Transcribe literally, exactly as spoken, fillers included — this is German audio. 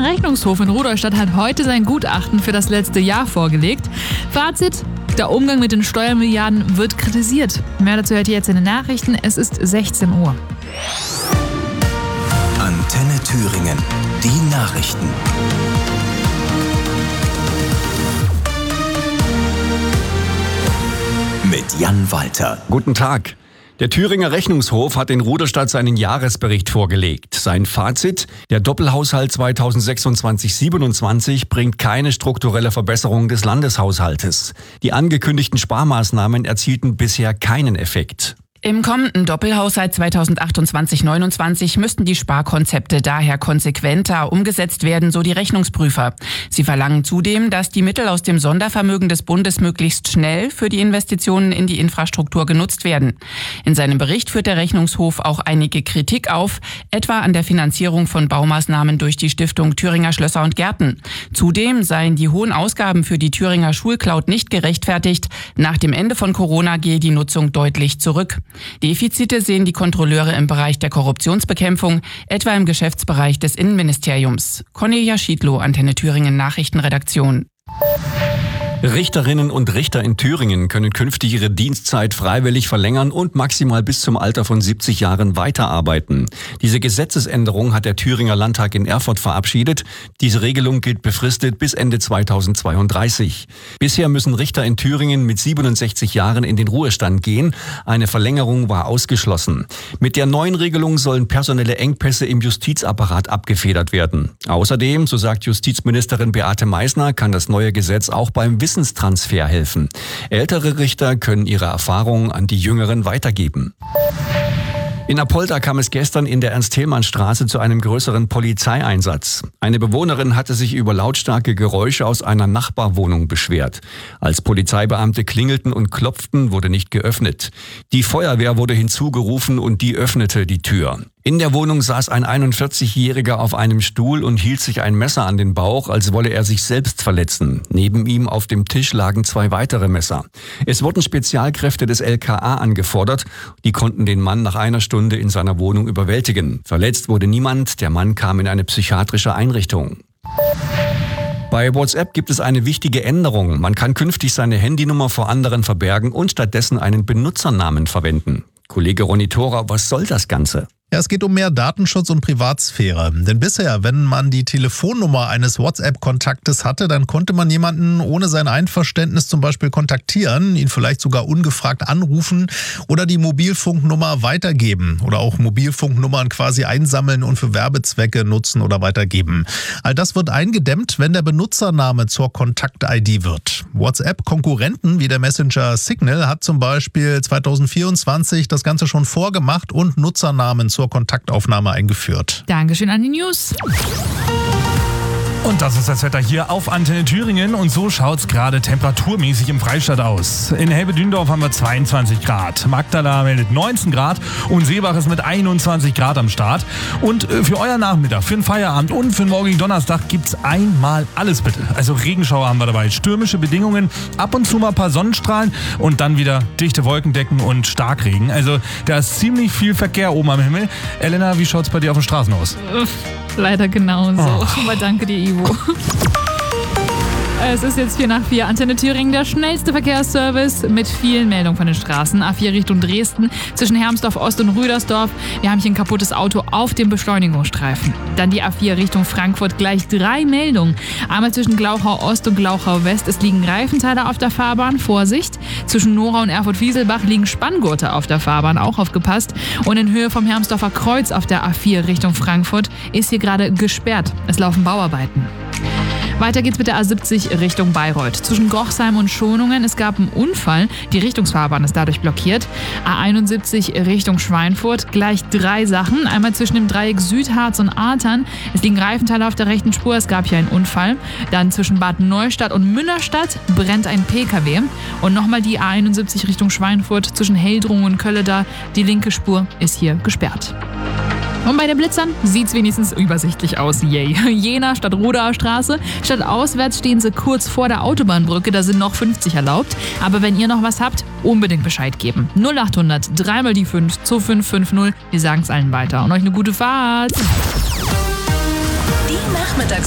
Rechnungshof in Rudolstadt hat heute sein Gutachten für das letzte Jahr vorgelegt. Fazit: Der Umgang mit den Steuermilliarden wird kritisiert. Mehr dazu hört ihr jetzt in den Nachrichten. Es ist sechzehn Uhr. Antenne Thüringen. Die Nachrichten. Mit Jan Walter. Guten Tag. Der Thüringer Rechnungshof hat in Rudolstadt seinen Jahresbericht vorgelegt. Sein Fazit: Der Doppelhaushalt zweitausendsechsundzwanzig siebenundzwanzig bringt keine strukturelle Verbesserung des Landeshaushaltes. Die angekündigten Sparmaßnahmen erzielten bisher keinen Effekt. Im kommenden Doppelhaushalt zweitausendachtundzwanzig neunundzwanzig müssten die Sparkonzepte daher konsequenter umgesetzt werden, so die Rechnungsprüfer. Sie verlangen zudem, dass die Mittel aus dem Sondervermögen des Bundes möglichst schnell für die Investitionen in die Infrastruktur genutzt werden. In seinem Bericht führt der Rechnungshof auch einige Kritik auf, etwa an der Finanzierung von Baumaßnahmen durch die Stiftung Thüringer Schlösser und Gärten. Zudem seien die hohen Ausgaben für die Thüringer Schulcloud nicht gerechtfertigt. Nach dem Ende von Corona gehe die Nutzung deutlich zurück. Defizite sehen die Kontrolleure im Bereich der Korruptionsbekämpfung, etwa im Geschäftsbereich des Innenministeriums. Cornelia Schiedlow, Antenne Thüringen Nachrichtenredaktion. Richterinnen und Richter in Thüringen können künftig ihre Dienstzeit freiwillig verlängern und maximal bis zum Alter von siebzig Jahren weiterarbeiten. Diese Gesetzesänderung hat der Thüringer Landtag in Erfurt verabschiedet. Diese Regelung gilt befristet bis Ende zweitausendzweiunddreißig. Bisher müssen Richter in Thüringen mit siebenundsechzig Jahren in den Ruhestand gehen. Eine Verlängerung war ausgeschlossen. Mit der neuen Regelung sollen personelle Engpässe im Justizapparat abgefedert werden. Außerdem, so sagt Justizministerin Beate Meißner, kann das neue Gesetz auch beim Wissenstransfer helfen. Ältere Richter können ihre Erfahrungen an die Jüngeren weitergeben. In Apolda kam es gestern in der Ernst-Thälmann-Straße zu einem größeren Polizeieinsatz. Eine Bewohnerin hatte sich über lautstarke Geräusche aus einer Nachbarwohnung beschwert. Als Polizeibeamte klingelten und klopften, wurde nicht geöffnet. Die Feuerwehr wurde hinzugerufen und die öffnete die Tür. In der Wohnung saß ein einundvierzigjähriger auf einem Stuhl und hielt sich ein Messer an den Bauch, als wolle er sich selbst verletzen. Neben ihm auf dem Tisch lagen zwei weitere Messer. Es wurden Spezialkräfte des L K A angefordert. Die konnten den Mann nach einer Stunde in seiner Wohnung überwältigen. Verletzt wurde niemand. Der Mann kam in eine psychiatrische Einrichtung. Bei WhatsApp gibt es eine wichtige Änderung. Man kann künftig seine Handynummer vor anderen verbergen und stattdessen einen Benutzernamen verwenden. Kollege Ronny Thora, was soll das Ganze? Ja, es geht um mehr Datenschutz und Privatsphäre. Denn bisher, wenn man die Telefonnummer eines WhatsApp-Kontaktes hatte, dann konnte man jemanden ohne sein Einverständnis zum Beispiel kontaktieren, ihn vielleicht sogar ungefragt anrufen oder die Mobilfunknummer weitergeben oder auch Mobilfunknummern quasi einsammeln und für Werbezwecke nutzen oder weitergeben. All das wird eingedämmt, wenn der Benutzername zur Kontakt-I D wird. WhatsApp-Konkurrenten wie der Messenger Signal hat zum Beispiel zweitausendvierundzwanzig das Ganze schon vorgemacht und Nutzernamen zur Kontaktaufnahme eingeführt. Dankeschön an die News. Und das ist das Wetter hier auf Antenne Thüringen und so schaut's gerade temperaturmäßig im Freistaat aus. In Helbe-Dündorf haben wir zweiundzwanzig Grad, Magdala meldet neunzehn Grad und Seebach ist mit einundzwanzig Grad am Start. Und für euer Nachmittag, für den Feierabend und für den morgigen Donnerstag gibt's einmal alles bitte. Also Regenschauer haben wir dabei, stürmische Bedingungen, ab und zu mal ein paar Sonnenstrahlen und dann wieder dichte Wolkendecken und Starkregen. Also da ist ziemlich viel Verkehr oben am Himmel. Elena, wie schaut's bei dir auf den Straßen aus? Leider genauso. Oh. Aber danke dir, Ivo. Es ist jetzt vier nach vier. Antenne Thüringen, der schnellste Verkehrsservice mit vielen Meldungen von den Straßen. A vier Richtung Dresden, zwischen Hermsdorf Ost und Rüdersdorf. Wir haben hier ein kaputtes Auto auf dem Beschleunigungsstreifen. Dann die A vier Richtung Frankfurt, gleich drei Meldungen. Einmal zwischen Glauchau Ost und Glauchau West. Es liegen Reifenteile auf der Fahrbahn, Vorsicht. Zwischen Nora und Erfurt-Wieselbach liegen Spanngurte auf der Fahrbahn, auch aufgepasst. Und in Höhe vom Hermsdorfer Kreuz auf der A vier Richtung Frankfurt ist hier gerade gesperrt. Es laufen Bauarbeiten. Weiter geht's mit der A siebzig Richtung Bayreuth. Zwischen Gochsheim und Schonungen, es gab einen Unfall. Die Richtungsfahrbahn ist dadurch blockiert. A einundsiebzig Richtung Schweinfurt, gleich drei Sachen. Einmal zwischen dem Dreieck Südharz und Artern. Es liegen Reifenteile auf der rechten Spur, es gab hier einen Unfall. Dann zwischen Bad Neustadt und Münnerstadt brennt ein P K W. Und nochmal die A einundsiebzig Richtung Schweinfurt zwischen Heldrungen und Kölleda. Die linke Spur ist hier gesperrt. Und bei den Blitzern sieht's wenigstens übersichtlich aus. Yay. Jena statt Rodaer Straße. Statt auswärts stehen sie kurz vor der Autobahnbrücke. Da sind noch fünfzig erlaubt. Aber wenn ihr noch was habt, unbedingt Bescheid geben. null achthundert, dreimal die fünf, zwei fünf fünf null. Wir sagen's allen weiter. Und euch eine gute Fahrt. Die Nachmittags